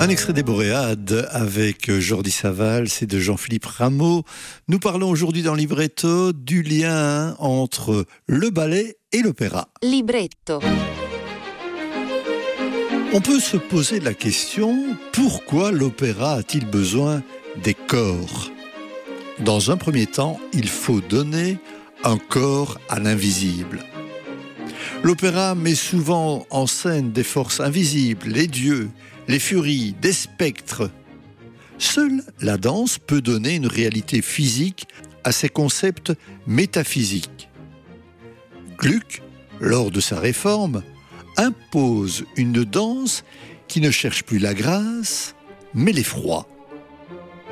Un extrait des Boréades avec Jordi Savall, c'est de Jean-Philippe Rameau. Nous parlons aujourd'hui dans Libretto du lien entre le ballet et l'opéra. Libretto. On peut se poser la question, pourquoi l'opéra a-t-il besoin des corps ? Dans un premier temps, il faut donner un corps à l'invisible. L'opéra met souvent en scène des forces invisibles, les dieux, les furies, des spectres. Seule la danse peut donner une réalité physique à ces concepts métaphysiques. Gluck, lors de sa réforme, impose une danse qui ne cherche plus la grâce, mais l'effroi.